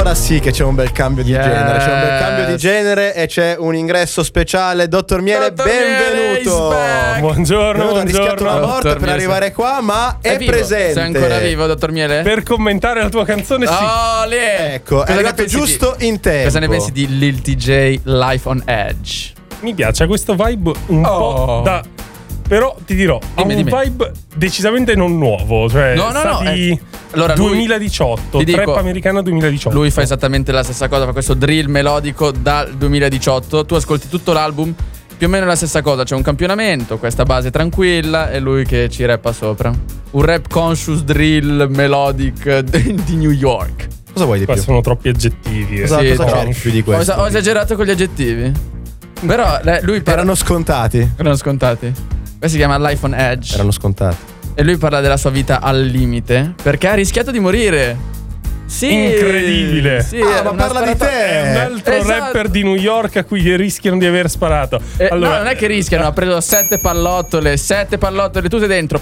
Ora sì che c'è un bel cambio di genere. C'è un bel cambio di genere e c'è un ingresso speciale. Dottor Miele, benvenuto. Buongiorno. Ha rischiato la morte per arrivare qua, ma è presente. Sei ancora vivo, dottor Miele? Per commentare la tua canzone, sì. Ecco, è arrivato giusto in tempo. Cosa ne pensi di Lil TJ Life on Edge? Mi piace questo vibe un po' da... Però ti dirò, ha un vibe decisamente non nuovo. Cioè, allora, 2018, ti dico, trap americano 2018. Lui fa esattamente la stessa cosa, fa questo drill melodico dal 2018. Tu ascolti tutto l'album, più o meno la stessa cosa. C'è un campionamento, questa base tranquilla e lui che ci rappa sopra. Un rap conscious drill melodic di New York. Cosa vuoi di più? Sono troppi aggettivi. Cosa c'è più di questo? Ho esagerato con gli aggettivi. Però lui erano scontati. Questo si chiama Life on Edge. Erano scontati. E lui parla della sua vita al limite perché ha rischiato di morire. Sì. Incredibile. Sì, ma parla di te. È un altro rapper di New York a cui rischiano di aver sparato. Allora, no, non è che rischiano. Ha preso 7 pallottole tutte dentro.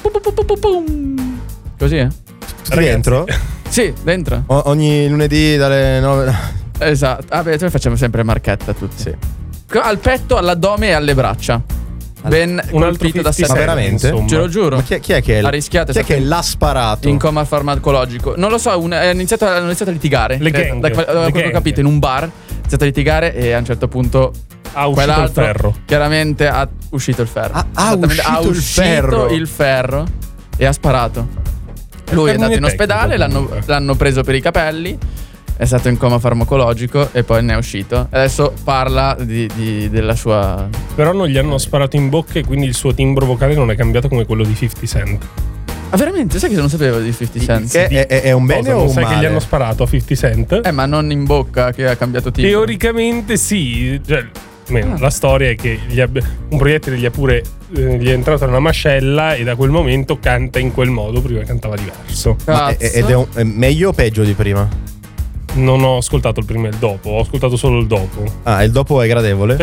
Pum. Così, Tutti dentro? Sì, dentro. Ogni lunedì dalle 9. Esatto. Vabbè, noi facciamo sempre marchetta tutti. Sì. Al petto, all'addome e alle braccia. Ben colpito da 7. Ma veramente? Insomma. Ce lo giuro. Ma chi è che ha rischiato? Chi è che l'ha sparato? In coma farmacologico. Non lo so, hanno iniziato a litigare. Le gang. Da quello che ho capito, in un bar. Ha iniziato a litigare e a un certo punto ha uscito il ferro. Chiaramente ha uscito il ferro. Ha uscito il ferro e ha sparato. Lui è andato in ospedale, l'hanno preso per i capelli. È stato in coma farmacologico e poi ne è uscito. Adesso parla della sua... Però non gli hanno sparato in bocca e quindi il suo timbro vocale non è cambiato come quello di 50 Cent. Ah, veramente? Sai che non sapevo di 50 Cent? È un bene o un male? Sai che gli hanno sparato a 50 Cent? Ma non in bocca che ha cambiato timbro. Teoricamente sì. Cioè, la storia è che un proiettile gli è entrato nella mascella e da quel momento canta in quel modo. Prima cantava diverso. Ed è meglio o peggio di prima? Non ho ascoltato il prima e il dopo, ho ascoltato solo il dopo. Ah, il dopo è gradevole?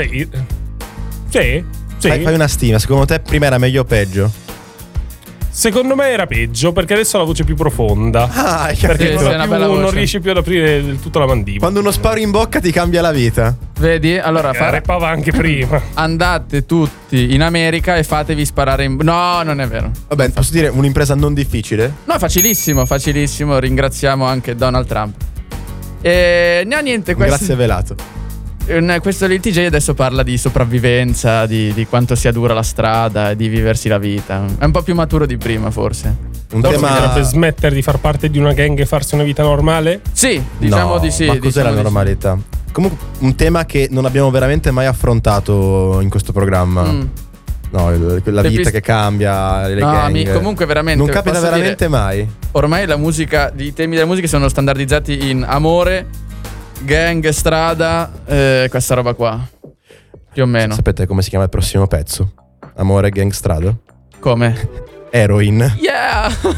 Sì. Fai una stima, secondo te prima era meglio o peggio? Secondo me era peggio perché adesso ha la voce più profonda. Ah, perché non riesce più ad aprire del tutto la mandibola. Quando uno sparo in bocca ti cambia la vita. Vedi? Allora rappava anche prima. Andate tutti in America e fatevi sparare in... No, non è vero. Vabbè, posso dire un'impresa non difficile? No, facilissimo. Ringraziamo anche Donald Trump. Niente, grazie velato. Questo Lil TJ adesso parla di sopravvivenza, di quanto sia dura la strada, di viversi la vita. È un po' più maturo di prima, forse. Un tema per smettere di far parte di una gang e farsi una vita normale? Sì, diciamo di sì. Ma cos'è la normalità? Comunque un tema che non abbiamo veramente mai affrontato in questo programma. No, la vita che cambia, le gang. Comunque veramente non capita veramente mai. Ormai i temi della musica sono standardizzati in amore, gang, strada, questa roba qua. Più o meno. Sapete come si chiama il prossimo pezzo? Amore, gang, strada? Come? Heroin. Yeah!